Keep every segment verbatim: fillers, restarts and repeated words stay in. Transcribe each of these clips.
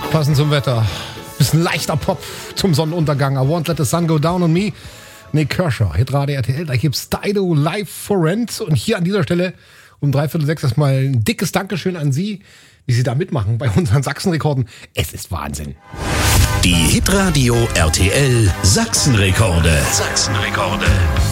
Passend zum Wetter. Bisschen leichter Pop zum Sonnenuntergang. I won't let the sun go down on me. Nick Kershaw, Hitradio R T L. Da gibt's Dido live for rent. Und hier an dieser Stelle um dreiviertel sechs erstmal ein dickes Dankeschön an Sie, wie Sie da mitmachen bei unseren Sachsenrekorden. Es ist Wahnsinn. Die Hitradio R T L Sachsenrekorde. Sachsenrekorde.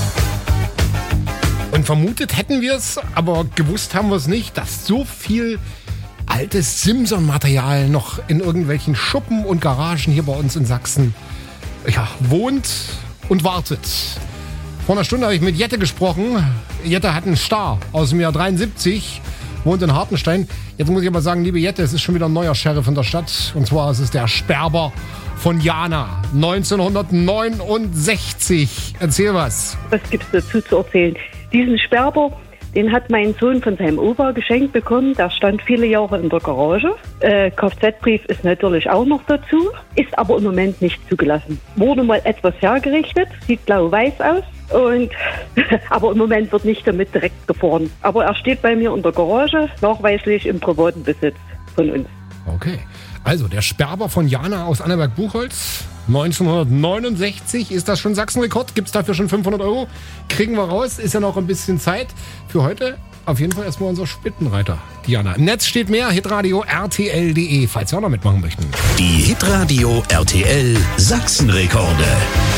Und vermutet hätten wir es, aber gewusst haben wir es nicht, dass so viel altes Simson-Material noch in irgendwelchen Schuppen und Garagen hier bei uns in Sachsen ja, wohnt und wartet. Vor einer Stunde habe ich mit Jette gesprochen. Jette hat einen Star aus dem Jahr dreiundsiebzig, wohnt in Hartenstein. Jetzt muss ich aber sagen, liebe Jette, es ist schon wieder ein neuer Sheriff in der Stadt. Und zwar ist es der Sperber von Jana, neunzehnhundertneunundsechzig. Erzähl was. Was gibt's dazu zu erzählen? Diesen Sperber, den hat mein Sohn von seinem Opa geschenkt bekommen. Der stand viele Jahre in der Garage. Äh, Kfz-Brief ist natürlich auch noch dazu, ist aber im Moment nicht zugelassen. Wurde mal etwas hergerichtet, sieht blau-weiß aus. Und aber im Moment wird nicht damit direkt gefahren. Aber er steht bei mir in der Garage, nachweislich im privaten Besitz von uns. Okay, also der Sperber von Jana aus Annaberg-Buchholz, neunzehnhundertneunundsechzig. Ist das schon Sachsenrekord? Gibt es dafür schon fünfhundert Euro? Kriegen wir raus. Ist ja noch ein bisschen Zeit. Für heute auf jeden Fall erstmal unser Spitzenreiter, Diana. Im Netz steht mehr, hitradio R T L punkt de, falls Sie auch noch mitmachen möchten. Die Hitradio R T L Sachsenrekorde.